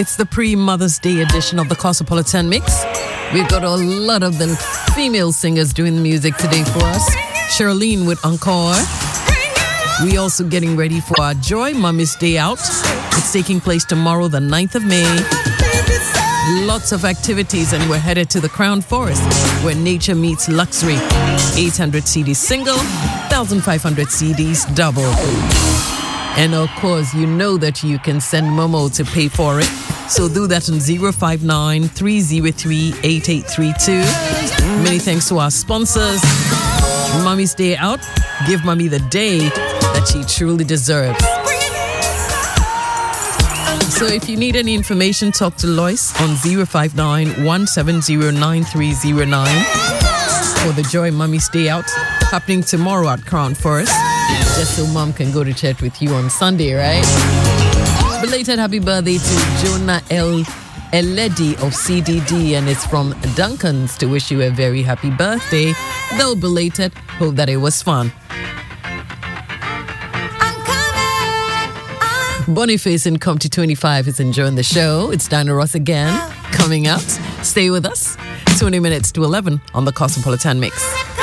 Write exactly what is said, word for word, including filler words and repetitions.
It's the pre-Mother's Day edition of the Cosmopolitan Mix. We've got a lot of the female singers doing the music today for us. Charlene with Encore. We also getting ready for our Joy Mommy's Day Out. It's taking place tomorrow, the ninth of May. Lots of activities, and we're headed to the Crown Forest, where nature meets luxury. eight hundred C Ds single, fifteen hundred C Ds double. And of course, you know that you can send Momo to pay for it. So do that on zero five nine, three zero three, eight eight three two. Many thanks to our sponsors. Mommy's Day Out. Give Mommy the day that she truly deserves. So if you need any information, talk to Lois on zero five nine, one seven zero, nine three zero nine for the Joy Mommy's Day Out happening tomorrow at Crown Forest. Just so Mom can go to church with you on Sunday, right? Belated happy birthday to Jonah L. Eledi of C D D, and it's from Duncan's to wish you a very happy birthday. Though belated, hope that it was fun. Boniface in Compty twenty-five is enjoying the show. It's Diana Ross again, coming out. Stay with us. twenty minutes to eleven on the Cosmopolitan Mix.